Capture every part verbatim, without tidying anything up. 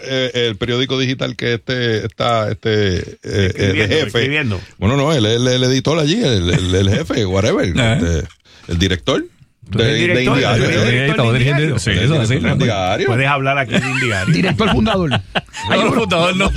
eh, el periódico digital que este está este eh, el jefe. Escribiendo. Bueno, no, él es el, el editor allí, el, el, el jefe, whatever, este, el director. De, el director, de Indiario. el director de Indiario. Sí, eso es así. Indiario. Puedes hablar aquí de Indiario. Director fundador. Ay, el fundador no.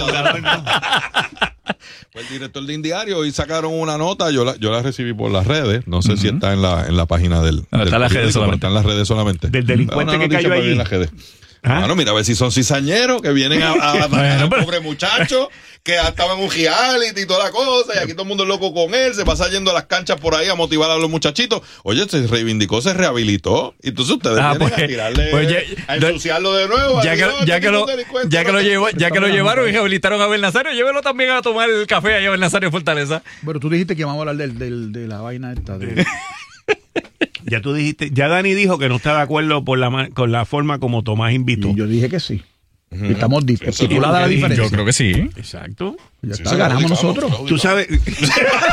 Fue el director de Indiario y sacaron una nota, yo la, yo la recibí por las redes, no sé uh-huh. si está en la, en la página del, no, del está en las redes solamente. Está en las redes solamente. Del delincuente que cayó allí. En las redes. ¿Ah? Bueno, mira, a ver si son cizañeros que vienen a, a, a matar al pobre muchacho que estaba en un reality y toda la cosa, y aquí todo el mundo es loco con él, se pasa yendo a las canchas por ahí a motivar a los muchachitos. Oye, se reivindicó, se rehabilitó, y entonces ustedes ah, vienen pues, a tirarle, pues ya, a ensuciarlo de nuevo. Ya, así, que, no, ya, que, lo, ya que lo llevó, ya que lo llevaron y rehabilitaron a Bernazario, llévelo también a tomar el café allá a Bernazario Fortaleza. Pero tú dijiste que vamos a hablar del, del, de la vaina esta. De... Ya tú dijiste, ya Dani dijo que no está de acuerdo por la, con la forma como Tomás invitó. Y yo dije que sí. Uh-huh. Estamos estipulada la diferencia. Yo creo que sí. Exacto. Ya sí, está, ganamos nosotros. Tú sabes. ¿Qué dije?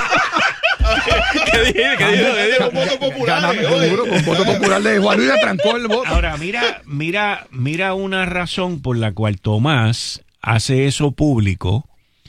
¿Qué dijo? ¿Qué dijo? Con voto popular. Ganamos seguro, con voto popular de Juan Luis trancó el voto. Ahora, mira, mira, mira una razón por la cual Tomás hace eso público,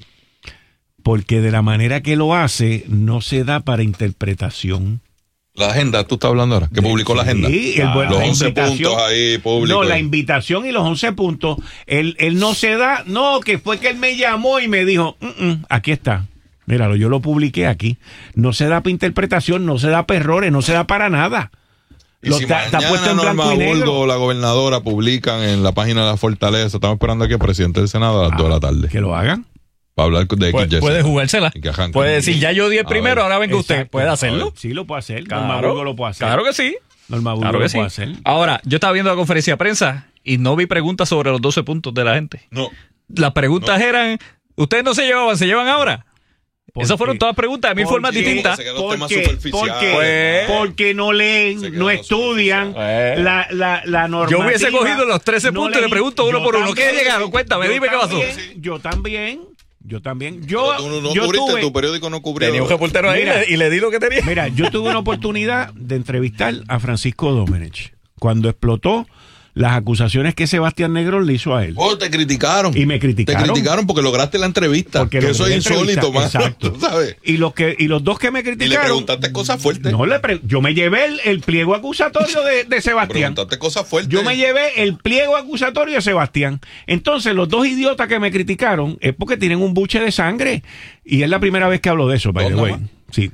porque de la manera que lo hace no se da para interpretación. La agenda, tú estás hablando ahora, que publicó sí, la agenda. El, ah, los once puntos ahí públicos. No, la invitación y los once puntos. Él, él no se da, no, que fue que él me llamó y me dijo, mm-mm, aquí está. Míralo, yo lo publiqué aquí. No se da para interpretación, no se da para errores, no se da para nada. Y lo si está, está puesto en blanco y negro. Borgo, la gobernadora, publican en la página de la Fortaleza, estamos esperando aquí al presidente del Senado a las ah, dos de la tarde. Que lo hagan. Para hablar de X Y. Puede jugársela. Puede decir, ya yo di el primero, ahora venga Exacto. usted. ¿Puede hacerlo? Sí, lo puede hacer. Claro, Norma Burgo lo puede hacer. Claro que sí. Norma Burgo claro que lo sí. puede hacer. Ahora, yo estaba viendo la conferencia de prensa y no vi preguntas sobre los doce puntos de la gente. No. Las preguntas no. eran, ¿ustedes no se llevaban? ¿Se llevan ahora? Esas fueron todas preguntas de mil formas qué? distintas. Porque, porque, pues, porque no leen, no estudian pues, la, la, la normativa. Yo hubiese cogido los trece no puntos y le pregunto uno por uno. ¿Qué llegaron? Cuéntame, dime qué pasó. Yo también. Yo también. Yo, tú no yo cubriste, tuve, tu periódico no cubrió. Tenía un reportero ahí mira, y le di lo que tenía. Mira, yo tuve una oportunidad de entrevistar a Francisco Domenech cuando explotó las acusaciones que Sebastián Negrón le hizo a él. Oh, te criticaron. Y me criticaron. Te criticaron porque lograste la entrevista. Porque que eso es insólito, más. Exacto. ¿Tú sabes? Y los que y los dos que me criticaron. Y le preguntaste cosas fuertes. No le pre yo me llevé el, el pliego acusatorio de, de Sebastián. Preguntaste cosas fuertes. Yo me llevé el pliego acusatorio de Sebastián. Entonces, los dos idiotas que me criticaron es porque tienen un buche de sangre. Y es la primera vez que hablo de eso, by the way. Sí.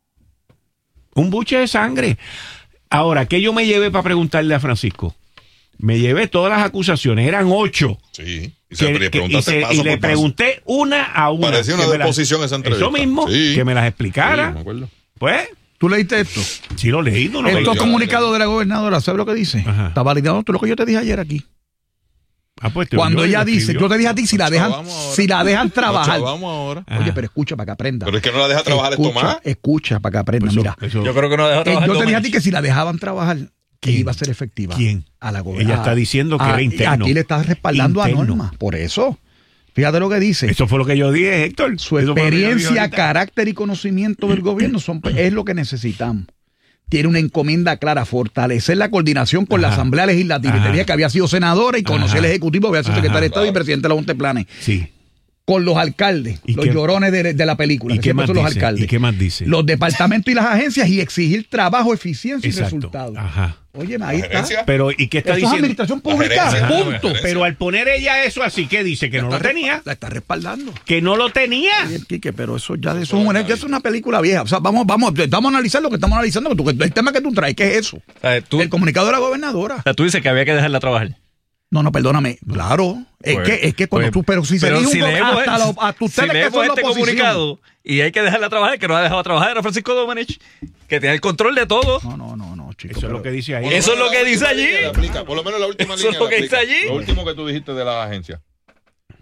Un buche de sangre. Ahora, ¿qué yo me llevé para preguntarle a Francisco? Me llevé todas las acusaciones, eran ocho. Sí. Y, que, le, que, y, se, y le pregunté una a una. Parecía una deposición esa entrevista. Eso mismo, sí. Que me las explicara. Sí, me acuerdo. Pues. ¿Tú leíste esto? Sí, lo leí. No lo Estos leí. comunicados de la gobernadora, ¿sabes lo que dice? Ajá. Está validando todo lo que yo te dije ayer aquí. Ah, pues, cuando ella dice, escribió. yo te dije a ti, si la dejan, si la dejan trabajar. Vamos ahora. Oye, pero escucha para que aprenda. Pero es que no la deja trabajar escucha, esto más. Escucha para que aprenda. Pues eso, Mira, eso. Yo creo que no la deja trabajar. Eh, yo te dije a ti que si la dejaban trabajar, que ¿Quién? iba a ser efectiva. ¿Quién? A la gobernadora. Ella está diciendo que a, era interno. Aquí le estás respaldando interno. a Norma. Por eso. Fíjate lo que dice. Eso fue lo que yo dije, Héctor. Su eso experiencia, carácter y conocimiento del gobierno son, es lo que necesitamos. Tiene una encomienda clara, fortalecer la coordinación con Ajá. la Asamblea Legislativa. Ajá. Y tenía que había sido senadora y conocía Ajá. el Ejecutivo, había sido Ajá. secretario de Estado claro. y presidente de la Junta de Planes. Sí. Con los alcaldes, los qué? llorones de, de la película. ¿Y qué más son dice? los alcaldes. ¿Y qué más dice? Los departamentos y las agencias y exigir trabajo, eficiencia Exacto. y resultados. Ajá. Oye, ahí está. Pero, ¿y qué está eso diciendo? Es administración pública, Ajá. punto. Pero al poner ella eso así, ¿qué dice? Que la no lo tenía. La está respaldando. Que no lo tenía. Oye, Quique, pero eso ya de eso, eso es una película vieja. O sea, vamos, vamos, vamos a analizar lo que estamos analizando. El tema que tú traes, ¿qué es eso? Eh, tú, el comunicado de la gobernadora. O sea, tú dices que había que dejarla trabajar. No, no, perdóname. Claro. Es pues, que es que cuando pues, tú, pero si se pero dijo si un leemos, hasta lo, a tus si que leemos son este la comunicado y hay que dejarla trabajar, que no ha dejado trabajar era Francisco Domenech, que tiene el control de todo. No, no, no, no, chico. Eso pero, es lo que dice ahí. Eso es lo que dice allí. Por lo menos la última Eso línea. es lo que dice allí. Lo último que tú dijiste de la agencia.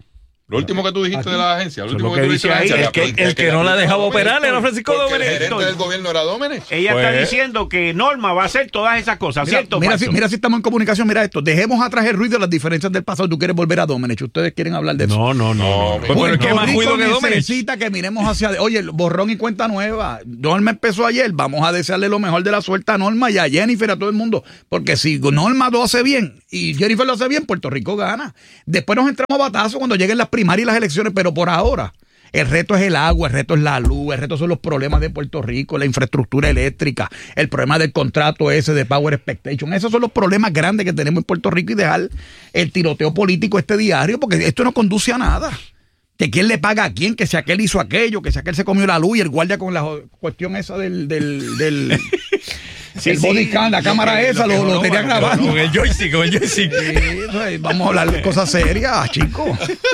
Lo último que tú dijiste Aquí. de la agencia, lo Eso último es que lo tú que dijiste de la dice ahí, agencia. El que, el que no la dejaba operar era Francisco Porque el Domenech. gerente del gobierno era Domenech. Ella Pues- está diciendo que Norma va a hacer todas esas cosas, Mira, ¿cierto? mira, Pacho? si, mira si estamos en comunicación, mira esto. Dejemos atrás el ruido de las diferencias del pasado. Tú quieres volver a Domenech. Ustedes quieren hablar de eso. No, no, no. no, Pues, pero es que Puerto más Rico juido que Domenech. necesita que miremos hacia... Oye, borrón y cuenta nueva. Norma empezó ayer. Vamos a desearle lo mejor de la suerte a Norma y a Jennifer, a todo el mundo. Porque si Norma lo hace bien y Jennifer lo hace bien, Puerto Rico gana. Después nos entramos a batazo cuando lleguen las primarias y las elecciones, pero por ahora... El reto es el agua, el reto es la luz, el reto son los problemas de Puerto Rico, la infraestructura eléctrica, el problema del contrato ese de Power Expectation. Esos son los problemas grandes que tenemos en Puerto Rico y dejar el tiroteo político este diario, porque esto no conduce a nada. Que quién le paga a quién, que si aquel hizo aquello, que si aquel se comió la luz y el guardia con la cuestión esa del... del, del Sí, el sí. body cam, la cámara Lo que- esa, lo lo, que lo no, tenía no, grabando. Con el joystick, con el joystick. Sí, eso es, vamos a hablar de cosas serias, chicos.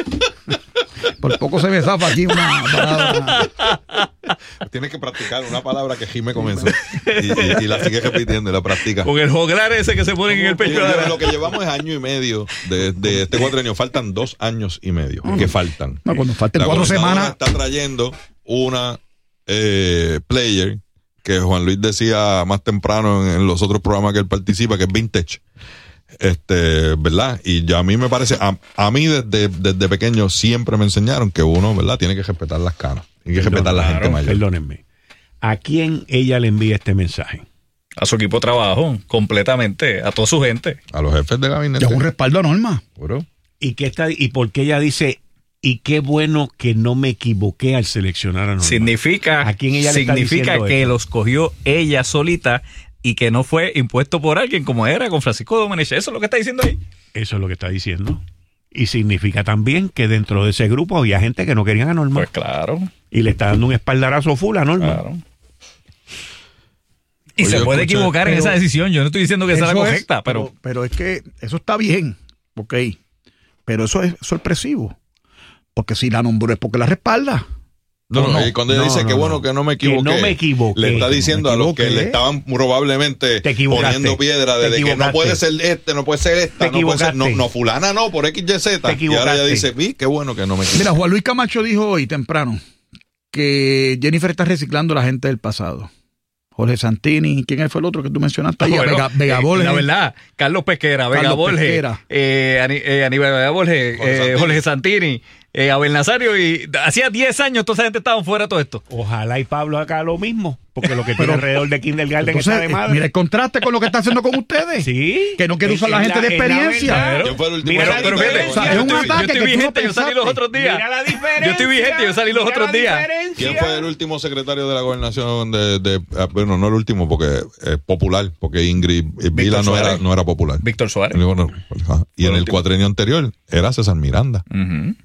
Por poco se me zafa aquí una palabra. Tienes que practicar una palabra que Jimé comenzó y, y- y la sigue repitiendo y la practica. Con el joglar ese que se ponen en el pecho. de la- Lo que llevamos es año y medio de, de este cuatrenio. Faltan dos años y medio que faltan. No, cuando falten La cuatro gobernadora semanas. está trayendo una eh, player que Juan Luis decía más temprano en, en los otros programas que él participa, que es vintage. Este, ¿verdad? Y ya a mí me parece, a, a mí desde, desde pequeño siempre me enseñaron que uno, ¿verdad? Tiene que respetar las canas, tiene que respetar a la gente mayor. Perdónenme. ¿A quién ella le envía este mensaje? A su equipo de trabajo, completamente, a toda su gente. A los jefes de gabinete. Ya es un respaldo a Norma. Seguro. ¿Y qué está y por qué ella dice y qué bueno que no me equivoqué al seleccionar a Norma? Significa, ¿A quién ella le está significa diciendo que eso? los cogió ella solita y que no fue impuesto por alguien como era con Francisco Domenech. Eso es lo que está diciendo ahí. Eso es lo que está diciendo. Y significa también que dentro de ese grupo había gente que no querían a Norma. Pues claro, Y le está dando un espaldarazo full a Norma. claro. Y Oye, se yo puede escuché- equivocar en pero- esa decisión. Yo no estoy diciendo que sea la Eso es, correcta, pero, pero, pero es que eso está bien, ok. Pero eso es sorpresivo. Porque si la nombró es porque la respalda. No, No, no, y cuando ella no, dice no, que no. bueno que no me Que equivoqué, no me equivoqué. le está Que no diciendo me a los que equivoqué. le estaban probablemente Te equivocaste. poniendo piedra Te de que no equivocaste. puede ser este, no puede ser esta, Te no puede ser, no, equivocaste. no, fulana no, por X, Y, Z. Te Y ahora ella equivocaste. dice, vi, qué bueno que no me equivoqué. Mira, Juan Luis Camacho dijo hoy temprano que Jennifer está reciclando a la gente del pasado. Jorge Santini, ¿quién fue el otro que tú mencionaste? Ahí, Bueno, Vega, Vega eh, Borges. la verdad, Carlos Pesquera, Vega Carlos Borges, Pesquera. eh, Ani- eh, Aníbal Vega Borges, Jorge eh, Santini. Jorge Santini, eh, Abel Nazario, y hacía diez años toda esa gente estaba fuera de todo esto. Ojalá y Pablo haga lo mismo, porque lo que tiene Pero- alrededor de Kindergarten Entonces, está de eh, madre. mira el contraste con lo que está haciendo con ustedes. Sí. Que no quiere usar la Es gente de es la experiencia. verdad. ¿Quién fue el último? Mira Pero, la pero fíjate, diferencia. O sea, es un yo estoy, yo ataque estoy que tú no vigente, yo salí los pensaste. otros días. Mira la diferencia. Yo estoy vigente, yo salí los Mira otros la días. diferencia. ¿Quién fue el último secretario de la gobernación de, de ah, bueno, no el último porque es popular, porque Ingrid Vila no era, Suárez. no era popular. Víctor Suárez. Y bueno, ajá. Y en el último. cuatrenio anterior era César Miranda. Ujú.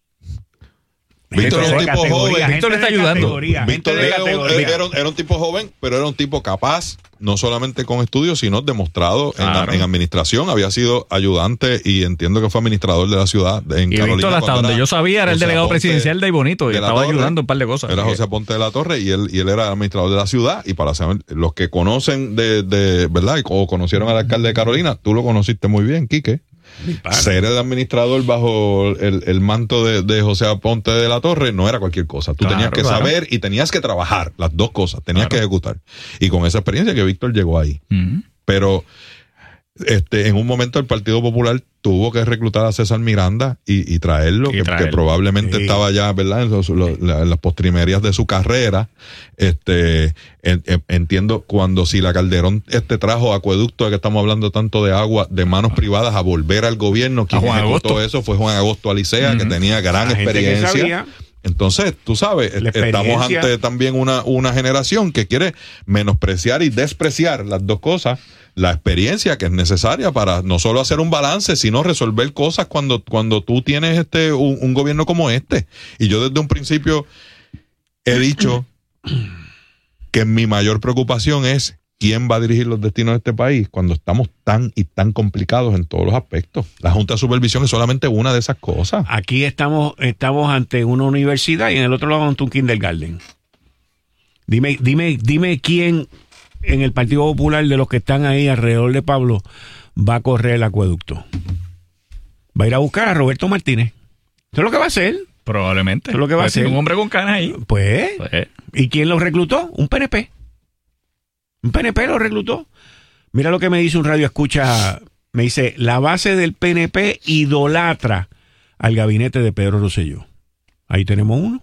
Víctor Gente era un de tipo categoría, joven. gente Víctor le está de ayudando. categoría, gente Víctor de era un, categoría. era un- era un tipo joven, pero era un tipo capaz, no solamente con estudios, sino demostrado en, Claro. en administración. Había sido ayudante y entiendo que fue administrador de la ciudad de- en Y Carolina. Víctor, hasta cuando donde era yo sabía, era el José delegado Aponte presidencial de Aybonito y de la estaba Torre. ayudando un par de cosas. Era Así que- José Aponte de la Torre y él, y él era administrador de la ciudad. Y para saber, los que conocen de, de ¿verdad? O conocieron al alcalde de Carolina, tú lo conociste muy bien, Quique. Ser el administrador bajo el, el manto de, de José Aponte de la Torre no era cualquier cosa. Tú Claro, tenías que claro. saber y tenías que trabajar las dos cosas, tenías que ejecutar. Y con esa experiencia que Víctor llegó ahí. Ujú. Pero este, en un momento el Partido Popular tuvo que reclutar a César Miranda y, y traerlo, Y que, traerlo. que probablemente Sí. estaba ya, ¿verdad? En, los- los- la- en las postrimerías de su carrera. Este, en- en- entiendo cuando si la Calderón este trajo acueducto, de que estamos hablando tanto de agua, de manos privadas a volver al gobierno, quien Juan ejecutó Agosto. eso fue Juan Agosto Alicea, que tenía gran La gente que experiencia. sabía. Entonces, tú sabes, La estamos experiencia. ante también una, una generación que quiere menospreciar y despreciar las dos cosas, la experiencia que es necesaria para no solo hacer un balance, sino resolver cosas cuando, cuando tú tienes este un, un gobierno como este. Y yo desde un principio he dicho que mi mayor preocupación es quién va a dirigir los destinos de este país cuando estamos tan y tan complicados en todos los aspectos. La Junta de Supervisión es solamente una de esas cosas. Aquí estamos, estamos ante una universidad y en el otro lado ante un kindergarten. Dime, dime, dime quién en el Partido Popular de los que están ahí alrededor de Pablo va a correr el acueducto. Va a ir a buscar a Roberto Martínez. Eso es lo que va a hacer. Probablemente. Eso es lo que va a Pues hacer. tiene un hombre con canas ahí. Pues, Pues, ¿y quién lo reclutó? Un P N P. Un P N P lo reclutó. Mira lo que me dice un radio escucha. Me dice, la base del P N P idolatra al gabinete de Pedro Rosselló. Ahí tenemos uno.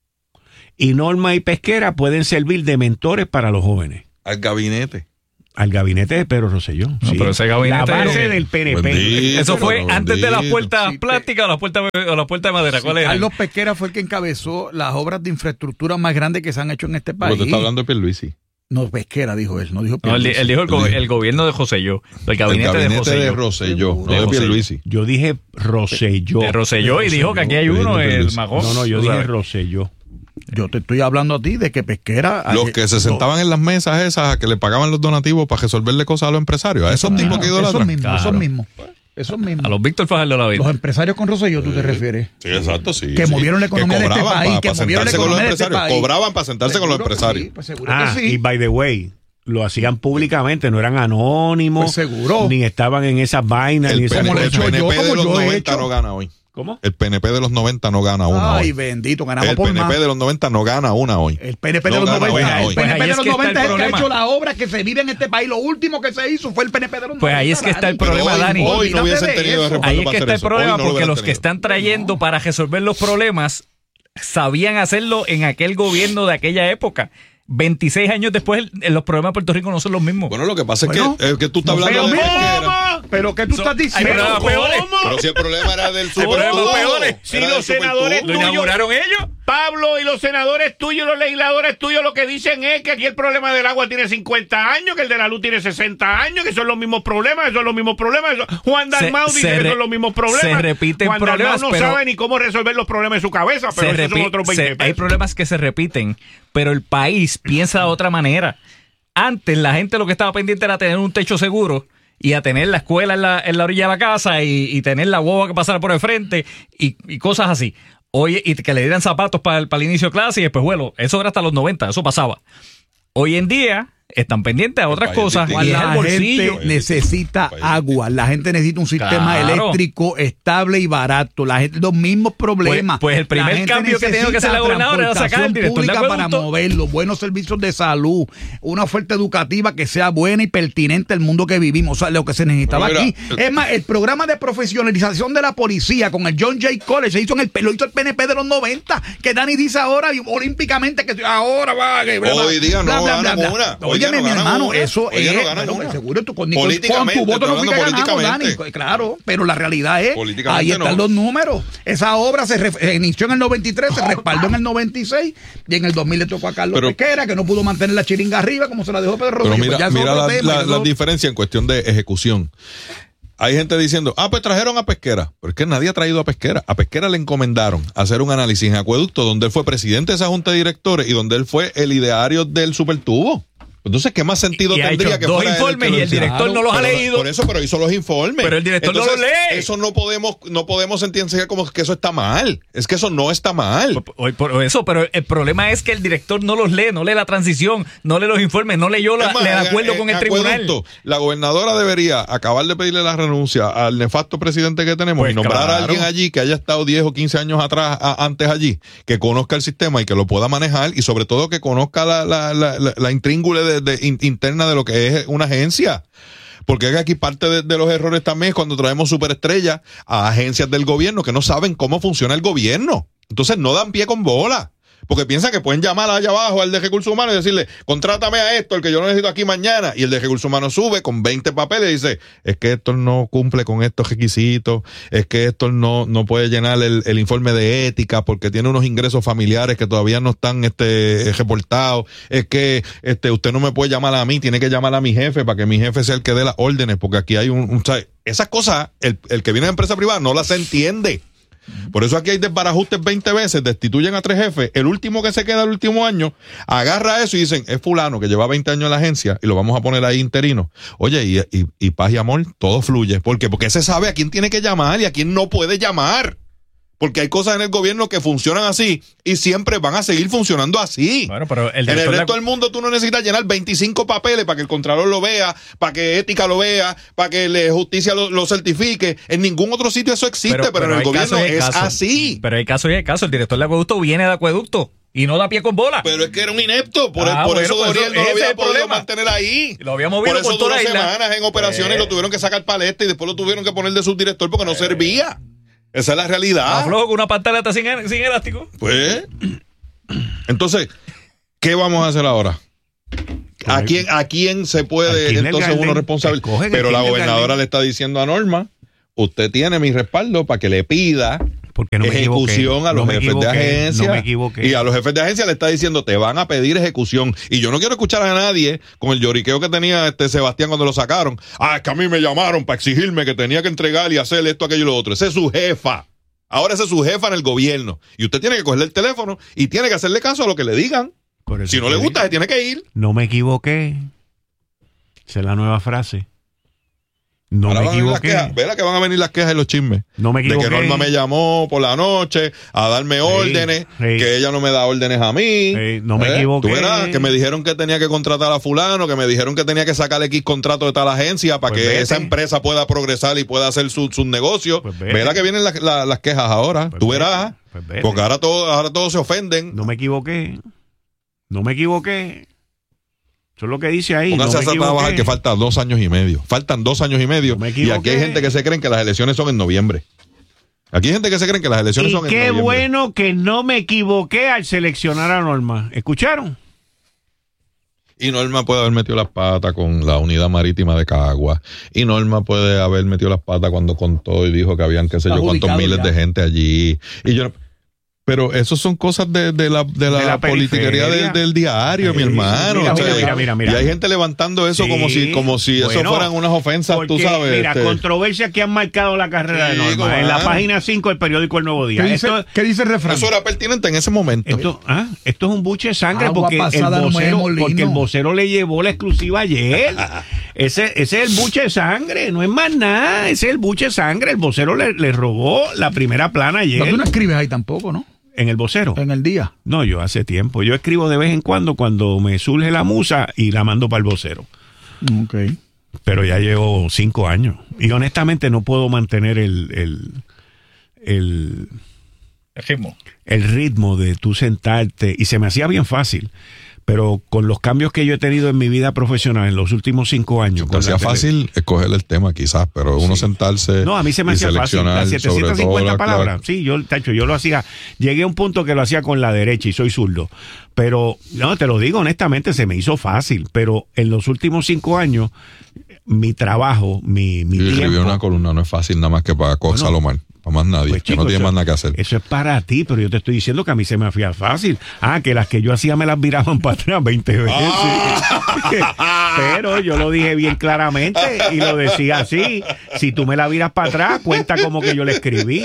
Y Norma y Pesquera pueden servir de mentores para los jóvenes. Al gabinete. Al gabinete de Pedro Rosselló. No, pero ese gabinete- La base del P N P. Bendito. eso fue Bendito. antes de las puertas Sí, plásticas o las puertas, o las puertas de madera. ¿Cuál era? Carlos Pesquera fue el que encabezó las obras de infraestructura más grandes que se han hecho en este Pero país. te está hablando de Pierluisi. No, Pesquera dijo él, no dijo No, él, Pierluisi. él dijo el, go- el gobierno de Joselló. El gabinete, el gabinete de Joselló. de Rosselló, no De de Rosselló. Pierluisi. Yo dije Rosselló. De Rosselló y dijo que aquí hay uno, Gabinete de el Luis. magón. No, no, yo ¿tú dije sabes? Rosselló. Yo te estoy hablando a ti de que Pesquera... Los que se sentaban en las mesas esas a que le pagaban los donativos para resolverle cosas a los empresarios. A esos tipos que Esos idolatran. mismos, Claro. esos mismos. Esos mismos. A los Víctor Fajardo de la vida. Los empresarios con Rosselló, ¿tú te refieres? Sí, exacto, sí. Que sí. movieron la economía Que de este cobraban país, pa- que pa movieron la sentarse con los economía de este empresarios. país. Cobraban para sentarse con los Seguro que empresarios. sí, pues seguro Ah, que sí. y by the way, lo hacían públicamente, no eran anónimos. Pues seguro. Ni estaban en esas vainas, ni El esas P N P, lo he el hecho P N P yo, de como los yo he noventa hecho. no gana hoy. ¿Cómo? El P N P de los noventa no gana una Ay, hoy. bendito, ganamos El por P N P más. de los noventa no gana una hoy. El P N P de No los gana noventa, hoy. el Pues P N P ahí de es los que está el noventa es el que ha problema. hecho la obra que se vive en este país. Lo último que se hizo fue el P N P de los noventa. Pues ahí es que está el Pero problema, hoy, Dani. hoy no Olvídate hubiesen de tenido eso. respaldo Ahí es para que hacer está el eso. Hoy problema, no lo porque hubieran los que tenido. están trayendo para resolver los problemas sabían hacerlo en aquel gobierno de aquella época. veintiséis años después, el- los problemas de Puerto Rico no son los mismos. Bueno, lo que pasa Bueno, es que, es que tú estás no hablando sé, de ¿cómo? Pesquera. Pero ¿qué tú Son- estás hay diciendo? problemas peores. Pero si el problema era del Hay Super problemas Tubo, peores. Si era los del Super senadores Tubo. ¿Lo tuyos- inauguraron ellos? Pablo, y los senadores tuyos, los legisladores tuyos, lo que dicen es que aquí el problema del agua tiene cincuenta años, que el de la luz tiene sesenta años, que son los mismos problemas, esos son los mismos problemas. Eso. Juan Dalmau Se- dice se que re- son los mismos problemas. se repiten Juan problemas, Dalmau no pero- sabe ni cómo resolver los problemas de su cabeza, pero Se esos son repi- otros se- veinte hay pesos. problemas que se repiten, pero el país piensa de otra manera. Antes la gente lo que estaba pendiente era tener un techo seguro y a tener la escuela en la, en la orilla de la casa y, y tener la guagua que pasara por el frente y, y cosas así. Oye, y que le dieran zapatos para el, para el inicio de clase y después, bueno, eso era hasta los noventa, eso pasaba. Hoy en día están pendientes a otras país cosas distinto. y es el La bolsillo. gente necesita País agua, la gente necesita un sistema Claro. eléctrico estable y barato, la gente los mismos problemas. Pues- pues el primer La gente cambio que tenía que hacer la necesita gobernadora era sacar al transportación director de pública para acueducto. moverlo, buenos servicios de salud, una oferta educativa que sea buena y pertinente al mundo que vivimos, o sea, lo que se necesitaba Pero aquí. mira, Es más, el programa de profesionalización de la policía con el John Jay College se hizo en el lo hizo el P N P de los noventa, que Dani dice ahora olímpicamente que ahora va que bla, bla, Hoy día bla, no bla, ganan bla, bla. una. Hoy Óyeme, día no mi ganan hermano, una. eso Hoy día es no ganan bueno, una. seguro tú con, ni con- con Políticamente, tu voto no estoy fuiste hablando ganado, Dani. políticamente. Claro, pero la realidad es, Políticamente ahí están no. los números. Esa obra se, re- se inició en el noventa y tres, se respaldó en el noventa y seis y en el dos mil le tocó a Carlos Pero- Pesquera, que no pudo mantener la chiringa arriba como se la dejó Pedro Pero Rosselló. mira, Pues ya es mira otro la, tema, la- eso- la diferencia en cuestión de ejecución. Hay gente diciendo, ah, pues trajeron a Pesquera. Pero es que nadie ha traído a Pesquera. A Pesquera le encomendaron hacer un análisis en acueducto donde él fue presidente de esa junta de directores y donde él fue el ideario del supertubo. Entonces, ¿qué más sentido Y ha tendría hecho que dos fuera él el informes que lo y el hiciera? director no los ha Pero- leído. Por eso, pero hizo los informes. Pero el director no los lee. Eso no podemos, no podemos entender como que eso está mal. Es que eso no está mal. Por, por eso, pero el problema es que el director no los lee, no lee la transición, no lee los informes, no leyó la, Es más, el en- acuerdo en- con el en tribunal. acueducto, la gobernadora debería acabar de pedirle la renuncia al nefasto presidente que tenemos Pues y nombrar claro. a alguien allí que haya estado diez o quince años atrás, a- antes allí, que conozca el sistema y que lo pueda manejar y sobre todo que conozca la, la, la, la, la intríngule de, de- in- interna de lo que es una agencia. Porque es que aquí parte de, de los errores también es cuando traemos superestrellas a agencias del gobierno que no saben cómo funciona el gobierno. Entonces no dan pie con bola. Porque piensan que pueden llamar allá abajo al de Recursos Humanos y decirle, contrátame a esto, el que yo lo necesito aquí mañana. Y el de Recursos Humanos sube con veinte papeles y dice, es que esto no cumple con estos requisitos, es que esto no, no puede llenar el, el informe de ética porque tiene unos ingresos familiares que todavía no están este, reportados, es que este, usted no me puede llamar a mí, tiene que llamar a mi jefe para que mi jefe sea el que dé las órdenes, porque aquí hay un... un ¿sabe? Esas cosas, el, el que viene de empresa privada no las entiende. Por eso aquí hay desbarajustes veinte veces, destituyen a tres jefes, el último que se queda el último año, agarra eso y dicen, es fulano que lleva veinte años en la agencia y lo vamos a poner ahí interino. Oye, y, y, y paz y amor, todo fluye. ¿Por qué? Porque se sabe a quién tiene que llamar y a quién no puede llamar. Porque hay cosas en el gobierno que funcionan así y siempre van a seguir funcionando así. Bueno, pero el en el resto de... del mundo tú no necesitas llenar veinticinco papeles para que el contralor lo vea, para que ética lo vea, para que la justicia lo, lo certifique. En ningún otro sitio eso existe, pero, pero, pero en el gobierno es caso. así. Pero hay casos y hay casos. El director de acueducto viene de acueducto y no da pie con bola. Pero es que era un inepto. Por, ah, el, por bueno, eso pues Gabriel no lo había podido problema. mantener ahí. Lo había movido por eso por toda duró la isla. semanas en operaciones eh. y lo tuvieron que sacar paleta y después lo tuvieron que poner de subdirector porque no eh. servía. Esa es la realidad. Aflojo con una pantaleta sin, sin elástico. Pues, entonces, ¿qué vamos a hacer ahora? ¿A quién, a quién se puede quién entonces uno responsable? Pero la gobernadora le está diciendo a Norma, usted tiene mi respaldo para que le pida Porque no ejecución a los no jefes de agencia. No me equivoqué. Y a los jefes de agencia le está diciendo, te van a pedir ejecución. Y yo no quiero escuchar a nadie con el lloriqueo que tenía este Sebastián cuando lo sacaron. Ah, es que a mí me llamaron para exigirme que tenía que entregar y hacer esto, aquello y lo otro. Esa es su jefa. Ahora esa es su jefa en el gobierno. Y usted tiene que cogerle el teléfono y tiene que hacerle caso a lo que le digan. Si no le gusta, se tiene que ir. No me equivoqué. Esa es la nueva frase. No Ahora me equivoqué. Verá que van a venir las quejas y los chismes. No me equivoqué. De que Norma me llamó por la noche a darme sí, órdenes, sí. que ella no me da órdenes a mí. Sí, no me ¿Eh? equivoqué. Tú verás que me dijeron que tenía que contratar a fulano, que me dijeron que tenía que sacar X contrato de tal agencia para pues que vete. esa empresa pueda progresar y pueda hacer sus su negocios. Pues verá que vienen la, la, las quejas ahora. Pues Tú verás. Pues porque ahora todos ahora todos se ofenden. No me equivoqué. No me equivoqué. Eso es lo que dice ahí. Pónganse no a trabajar que faltan dos años y medio. Faltan dos años y medio. No y aquí hay gente que se creen que las elecciones son en noviembre. Aquí hay gente que se creen que las elecciones y son en noviembre. Qué bueno que no me equivoqué al seleccionar a Norma. ¿Escucharon? Y Norma puede haber metido las patas con la unidad marítima de Cagua. Y Norma puede haber metido las patas cuando contó y dijo que habían qué sé yo cuántos miles ya. de gente allí. Y yo Pero eso son cosas de, de la, de la, de la politiquería del, del diario, sí, mi hermano. Mira, o sea, mira, mira, mira, y hay gente levantando eso sí, como si, como si bueno, eso fueran unas ofensas, porque, tú sabes. Mira, este... controversias que han marcado la carrera sí, de Norma. En la página cinco del periódico El Nuevo Día. ¿Qué dice, esto, ¿qué dice el refrán? Eso era pertinente en ese momento. Esto, ah, esto es un buche de sangre Agua porque el, vocero, porque el vocero le llevó la exclusiva ayer. ese, ese es el buche de sangre, no es más nada. Ese es el buche de sangre. El vocero le, le robó la primera plana ayer. Pero tú no escribes ahí tampoco, ¿no? ¿En el vocero? En el día. No, yo hace tiempo. Yo escribo de vez en cuando cuando me surge la musa y la mando para el vocero. Ok. Pero ya llevo cinco años. Y honestamente no puedo mantener el... el, el el ritmo. El ritmo de tú sentarte. Y se me hacía bien fácil. Pero con los cambios que yo he tenido en mi vida profesional en los últimos cinco años. Te hacía fácil escoger el tema, quizás, pero uno sí. sentarse. No, a mí se me hacía fácil. Las setecientas cincuenta palabras. Sí, yo, tacho, yo lo hacía. Llegué a un punto que lo hacía con la derecha y soy zurdo. Pero, no, te lo digo honestamente, se me hizo fácil. Pero en los últimos cinco años, mi trabajo, mi, mi y tiempo. Escribir una columna no es fácil nada más que para Cox bueno, Salomar. Para más nadie, pues, que chicos, no tiene más nada que hacer. Eso es para ti, pero yo te estoy diciendo que a mí se me hacía fácil. Ah, que las que yo hacía me las viraban para atrás veinte veces. Ah. Pero yo lo dije bien claramente y lo decía así. Si tú me la viras para atrás, cuenta como que yo le escribí.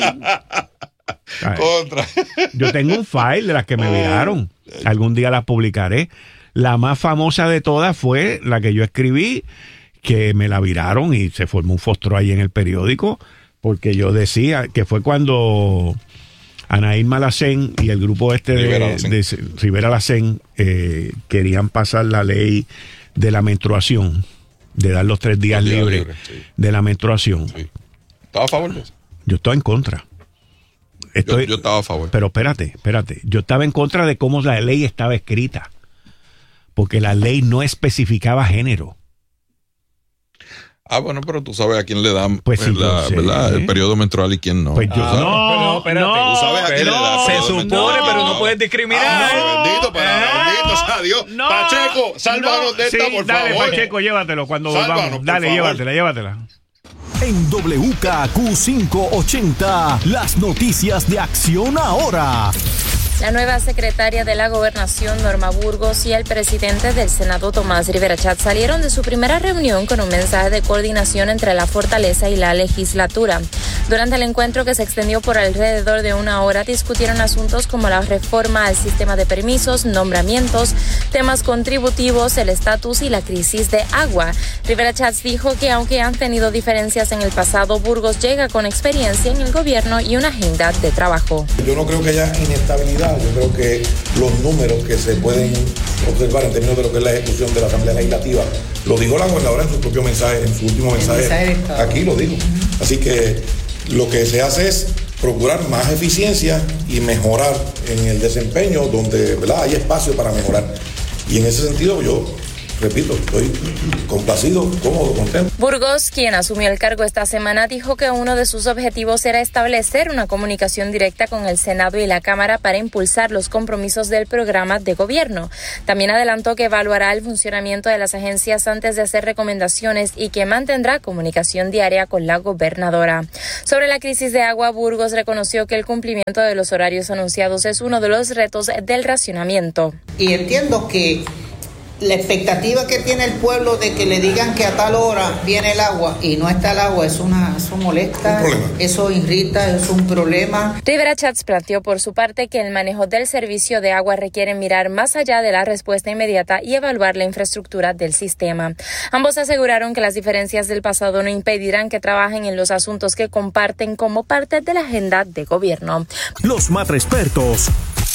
Contra. Yo tengo un file de las que me viraron. Algún día las publicaré. La más famosa de todas fue la que yo escribí, que me la viraron y se formó un fostro ahí en el periódico. Porque yo decía que fue cuando Anaí Malacén y el grupo este de Rivera Lacén, de, Rivera Lacén eh, querían pasar la ley de la menstruación, de dar los tres días, días libres libre, sí. de la menstruación. Sí. ¿Estaba a favor de eso? Yo estaba en contra. Estoy, yo, yo estaba a favor. Pero espérate, espérate. Yo estaba en contra de cómo la ley estaba escrita. Porque la ley no especificaba género. Ah, bueno, pero tú sabes a quién le dan pues sí, la, sé, ¿verdad? ¿eh? el periodo menstrual y quién no. Pues yo, ah, no, no, espérate. No, tú sabes a quién pero, le da. Se supone, no, pero no puedes discriminar. Ah, bendito, para, no, bendito sea Dios. No, Pacheco, sálvanos no, de esta, sí, por dale, favor. Dale, Pacheco, llévatelo cuando sálvanos, volvamos. Dale, favor. llévatela, llévatela. En W K Q quinientos ochenta, las noticias de Acción Ahora. La nueva secretaria de la Gobernación, Norma Burgos, y el presidente del Senado, Tomás Rivera Chatz, salieron de su primera reunión con un mensaje de coordinación entre la fortaleza y la legislatura. Durante el encuentro, que se extendió por alrededor de una hora, discutieron asuntos como la reforma al sistema de permisos, nombramientos, temas contributivos, el estatus y la crisis de agua. Rivera Chatz dijo que aunque han tenido diferencias en el pasado, Burgos llega con experiencia en el gobierno y una agenda de trabajo. Yo no creo que haya inestabilidad. Yo creo que los números que se pueden observar en términos de lo que es la ejecución de la Asamblea Legislativa, lo dijo la gobernadora en su propio mensaje, en su último mensaje, aquí lo dijo. Así que lo que se hace es procurar más eficiencia y mejorar en el desempeño donde, ¿verdad?, hay espacio para mejorar. Y en ese sentido yo, repito, estoy complacido, cómodo, contento. Burgos, quien asumió el cargo esta semana, dijo que uno de sus objetivos era establecer una comunicación directa con el Senado y la Cámara para impulsar los compromisos del programa de gobierno. También adelantó que evaluará el funcionamiento de las agencias antes de hacer recomendaciones y que mantendrá comunicación diaria con la gobernadora. Sobre la crisis de agua, Burgos reconoció que el cumplimiento de los horarios anunciados es uno de los retos del racionamiento. Y entiendo que la expectativa que tiene el pueblo de que le digan que a tal hora viene el agua y no está el agua, es una, eso molesta, eso irrita, es un problema. Rivera Chatz planteó por su parte que el manejo del servicio de agua requiere mirar más allá de la respuesta inmediata y evaluar la infraestructura del sistema. Ambos aseguraron que las diferencias del pasado no impedirán que trabajen en los asuntos que comparten como parte de la agenda de gobierno. Los Matrespertos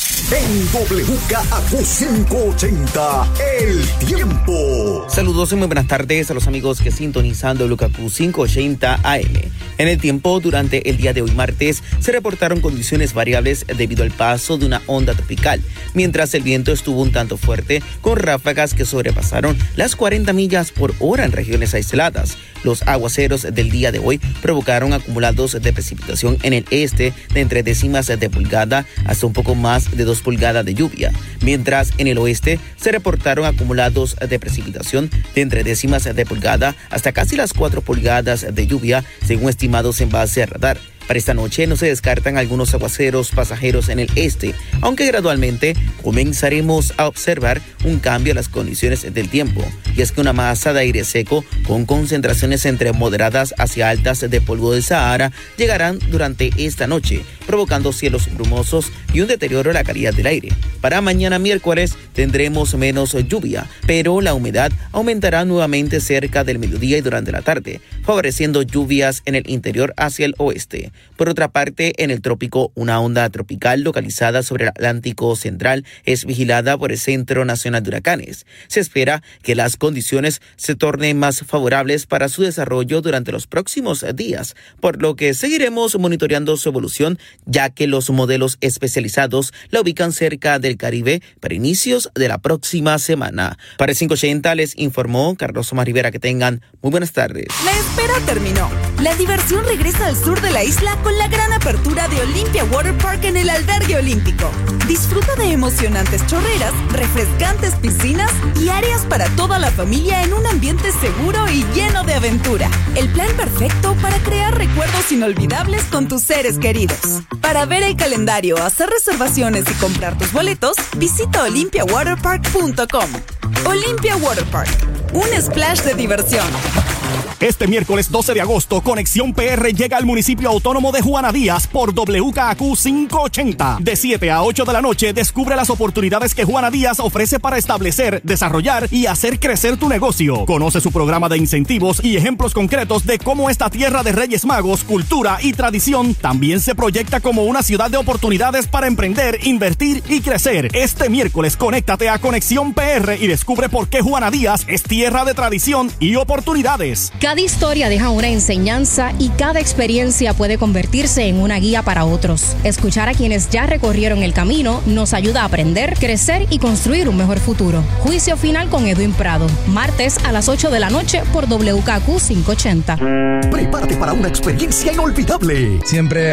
en W K A Q quinientos ochenta, El Tiempo. Saludos y muy buenas tardes a los amigos que sintonizan W K A Q quinientos ochenta A M. En El Tiempo, durante el día de hoy martes, se reportaron condiciones variables debido al paso de una onda tropical, mientras el viento estuvo un tanto fuerte, con ráfagas que sobrepasaron las cuarenta millas por hora en regiones aisladas. Los aguaceros del día de hoy provocaron acumulados de precipitación en el este de entre décimas de pulgada hasta un poco más de dos pulgadas de lluvia, mientras en el oeste se reportaron acumulados de precipitación de entre décimas de pulgada hasta casi las cuatro pulgadas de lluvia, según estimados en base a radar. Para esta noche no se descartan algunos aguaceros pasajeros en el este, aunque gradualmente comenzaremos a observar un cambio en las condiciones del tiempo. Y es que una masa de aire seco con concentraciones entre moderadas hacia altas de polvo del Sahara llegarán durante esta noche, provocando cielos brumosos y un deterioro de la calidad del aire. Para mañana miércoles tendremos menos lluvia, pero la humedad aumentará nuevamente cerca del mediodía y durante la tarde, favoreciendo lluvias en el interior hacia el oeste. Por otra parte, en el trópico, una onda tropical localizada sobre el Atlántico Central es vigilada por el Centro Nacional de Huracanes. Se espera que las condiciones se tornen más favorables para su desarrollo durante los próximos días, por lo que seguiremos monitoreando su evolución, ya que los modelos especializados la ubican cerca del Caribe para inicios de la próxima semana. Para el quinientos ochenta les informó Carlos Omar Rivera. Que tengan muy buenas tardes. La espera terminó. La diversión regresa al sur de la isla con la gran apertura de Olympia Water Park en el Albergue Olímpico. Disfruta de emocionantes chorreras, refrescantes piscinas y áreas para toda la familia en un ambiente seguro y lleno de aventura. El plan perfecto para crear recuerdos inolvidables con tus seres queridos. Para ver el calendario, hacer reservaciones y comprar tus boletos, visita olympia water park punto com. Olympia Water Park, un splash de diversión. Este miércoles doce de agosto, Conexión P R llega al municipio autónomo de Juana Díaz por W K A Q quinientos ochenta. De siete a ocho de la noche, descubre las oportunidades que Juana Díaz ofrece para establecer, desarrollar y hacer crecer tu negocio. Conoce su programa de incentivos y ejemplos concretos de cómo esta tierra de Reyes Magos, cultura y tradición también se proyecta como una ciudad de oportunidades para emprender, invertir y crecer. Este miércoles, conéctate a Conexión P R y descubre por qué Juana Díaz es tierra de tradición y oportunidades. Cada historia deja una enseñanza y cada experiencia puede convertirse en una guía para otros. Escuchar a quienes ya recorrieron el camino nos ayuda a aprender, crecer y construir un mejor futuro. Juicio final con Edwin Prado, martes a las ocho de la noche por W K A Q quinientos ochenta. Prepárate para una experiencia inolvidable. Siempre